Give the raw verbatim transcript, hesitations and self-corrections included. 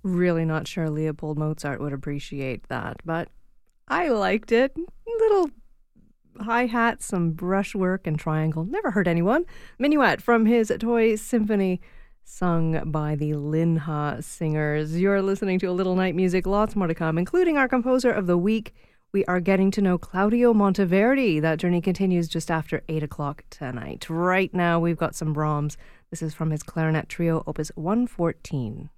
Really not sure Leopold Mozart would appreciate that, but I liked it. Little hi-hat, some brushwork and triangle. Never hurt anyone. Minuet from his Toy Symphony, sung by the Linha Singers. You're listening to A Little Night Music. Lots more to come, including our composer of the week. We are getting to know Claudio Monteverdi. That journey continues just after eight o'clock tonight. Right now, we've got some Brahms. This is from his clarinet trio, opus one fourteen.